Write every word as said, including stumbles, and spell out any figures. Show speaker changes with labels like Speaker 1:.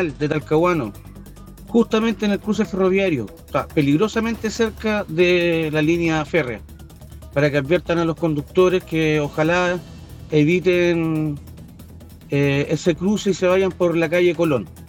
Speaker 1: Arenal de Talcahuano, justamente en el cruce ferroviario, está peligrosamente cerca de la línea férrea, para que adviertan a los conductores que ojalá eviten eh, ese cruce y se vayan por la calle Colón.